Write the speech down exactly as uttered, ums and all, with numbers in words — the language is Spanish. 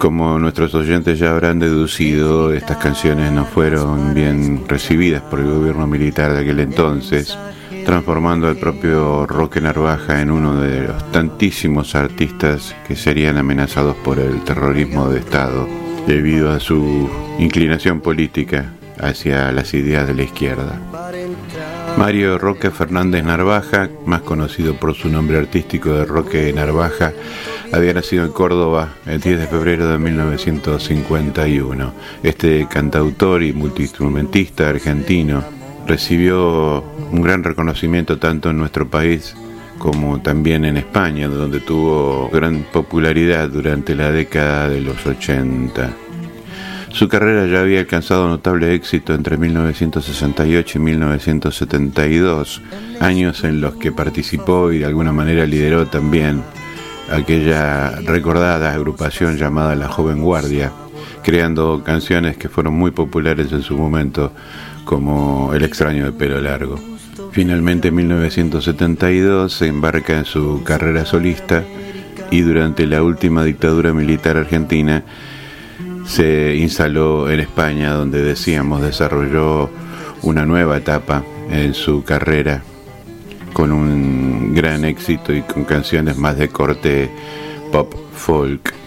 Como nuestros oyentes ya habrán deducido, estas canciones no fueron bien recibidas por el gobierno militar de aquel entonces, transformando al propio Roque Narvaja en uno de los tantísimos artistas que serían amenazados por el terrorismo de Estado, debido a su inclinación política hacia las ideas de la izquierda. Mario Roque Fernández Narvaja, más conocido por su nombre artístico de Roque Narvaja, había nacido en Córdoba el diez de febrero de mil novecientos cincuenta y uno. Este cantautor y multiinstrumentista argentino recibió un gran reconocimiento tanto en nuestro país como también en España, donde tuvo gran popularidad durante la década de los ochenta. Su carrera ya había alcanzado notable éxito entre mil novecientos sesenta y ocho y mil novecientos setenta y dos, años en los que participó y de alguna manera lideró también aquella recordada agrupación llamada La Joven Guardia, creando canciones que fueron muy populares en su momento, como El extraño de pelo largo. Finalmente, en mil novecientos setenta y dos se embarca en su carrera solista y durante la última dictadura militar argentina se instaló en España, donde decíamos desarrolló una nueva etapa en su carrera con un gran éxito y con canciones más de corte pop folk.